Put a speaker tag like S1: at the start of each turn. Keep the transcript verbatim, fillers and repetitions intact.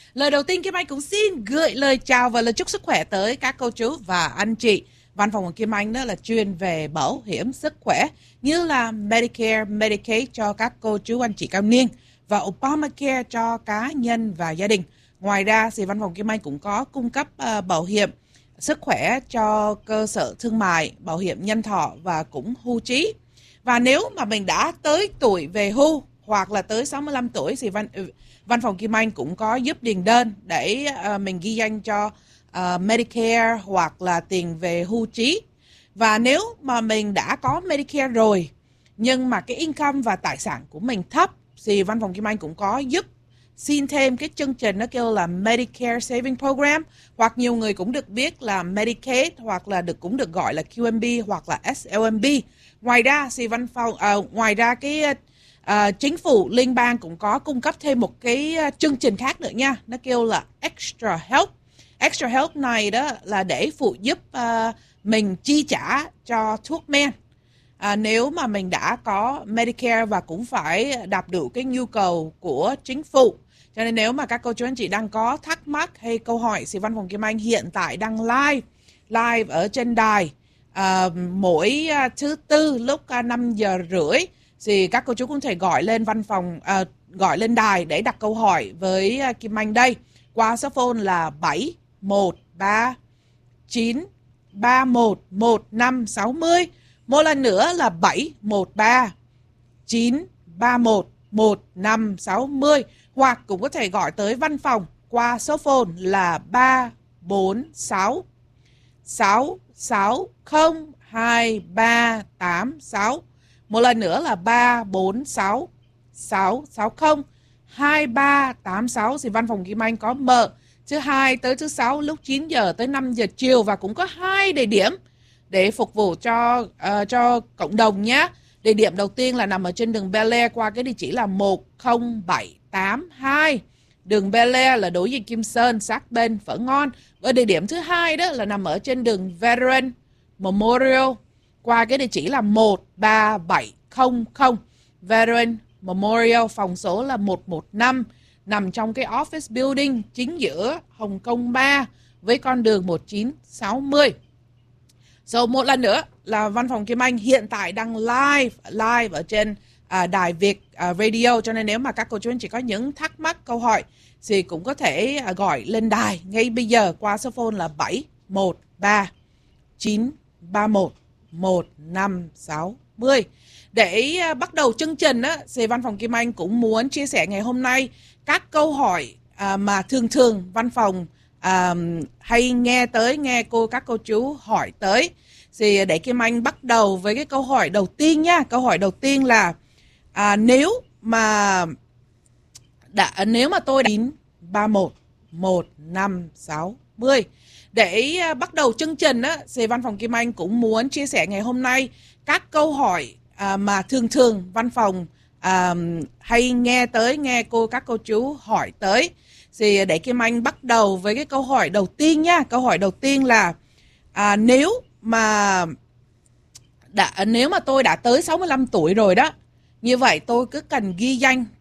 S1: Lời đầu tiên Kim Anh cũng xin gửi lời chào và lời chúc sức khỏe tới các cô chú và anh chị. Văn phòng của Kim Anh đó là chuyên về bảo hiểm sức khỏe như là Medicare, Medicaid cho các cô chú anh chị cao niên và Obamacare cho cá nhân và gia đình. Ngoài ra thì văn phòng Kim Anh cũng có cung cấp uh, bảo hiểm sức khỏe cho cơ sở thương mại, bảo hiểm nhân thọ và cũng hưu trí. Và nếu mà mình đã tới tuổi về hưu hoặc là tới sáu mươi lăm tuổi thì văn văn phòng Kim Anh cũng có giúp điền đơn để uh, mình ghi danh cho uh, Medicare hoặc là tiền về hưu trí. Và nếu mà mình đã có Medicare rồi nhưng mà cái income và tài sản của mình thấp thì văn phòng Kim Anh cũng có giúp xin thêm cái chương trình nó kêu là Medicare Saving Program, hoặc nhiều người cũng được biết là Medicaid, hoặc là được cũng được gọi là Q M B hoặc là S L M B. Ngoài ra thì văn phòng uh, ngoài ra cái uh, chính phủ liên bang cũng có cung cấp thêm một cái uh, chương trình khác nữa nha, nó kêu là Extra Help. Extra Help này đó là để phụ giúp uh, mình chi trả cho thuốc men. À, nếu mà mình đã có Medicare và cũng phải đáp đủ cái nhu cầu của chính phủ. Cho nên nếu mà các cô chú anh chị đang có thắc mắc hay câu hỏi thì văn phòng Kim Anh hiện tại đang live live ở trên đài à, mỗi thứ tư lúc năm giờ rưỡi thì các cô chú cũng thể gọi lên văn phòng à, gọi lên đài để đặt câu hỏi với Kim Anh đây qua số phone là bảy một ba chín ba một một năm sáu không. Một lần nữa là bảy một ba chín ba một một năm sáu không, hoặc cũng có thể gọi tới văn phòng qua số phone là ba bốn sáu sáu sáu không hai ba tám sáu. Một lần nữa là ba bốn sáu sáu sáu không hai ba tám sáu. Thì văn phòng Kim Anh có mở thứ hai tới thứ sáu lúc chín giờ tới năm giờ chiều, và cũng có hai địa điểm để phục vụ cho uh, cho cộng đồng nhé. Địa điểm đầu tiên là nằm ở trên đường Bel Air qua cái địa chỉ là một không bảy tám hai. Đường Bel Air là đối diện Kim Sơn, sát bên phở ngon. Và địa điểm thứ hai đó là nằm ở trên đường Veteran Memorial qua cái địa chỉ là một ba bảy không không. Veteran Memorial, phòng số là một một năm, nằm trong cái office building chính giữa Hồng Kông ba với con đường một chín sáu không. So, một lần nữa là văn phòng Kim Anh hiện tại đang live live ở trên uh, đài Việt uh, Radio. Cho nên nếu mà các cô chú anh chị có những thắc mắc câu hỏi thì cũng có thể uh, gọi lên đài ngay bây giờ qua số phone là bảy một ba chín ba một một năm sáu không. Để uh, bắt đầu chương trình á, thì văn phòng Kim Anh cũng muốn chia sẻ ngày hôm nay các câu hỏi uh, mà thường thường văn phòng À, hay nghe tới nghe cô các cô chú hỏi tới. Thì để Kim Anh bắt đầu với cái câu hỏi đầu tiên nha. Câu hỏi đầu tiên là à, nếu mà đã, nếu mà tôi đã chín ba một một năm sáu không. Để à, bắt đầu chương trình á, thì văn phòng Kim Anh cũng muốn chia sẻ ngày hôm nay các câu hỏi à, mà thường thường văn phòng à, hay nghe tới nghe cô các cô chú hỏi tới. Thì để Kim Anh bắt đầu với cái câu hỏi đầu tiên nha. Câu hỏi đầu tiên là à, nếu mà đã, nếu mà tôi đã tới sáu mươi lăm tuổi rồi đó, như vậy tôi cứ cần ghi danh